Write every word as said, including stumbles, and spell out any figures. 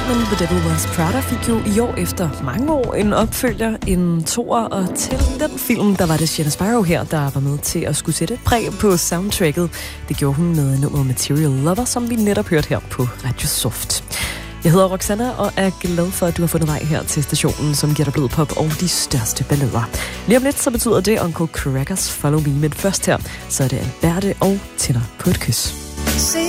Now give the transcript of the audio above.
Filmen The Devil Wears Prada fik jo i år efter mange år en opfølger, en toer, og til den film, der var det Sienna Sparrow her, der var med til at skulle sætte et præg på soundtracket. Det gjorde hun med nummeret Material Lover, som vi netop hørte her på Radio Soft. Jeg hedder Roxanna og er glad for, at du har fundet vej her til stationen, som giver dig blodpop og de største ballader. Lige om lidt, så betyder det Uncle Crackers Follow Me, men først her, så er det Alberte og Tænder på et kys.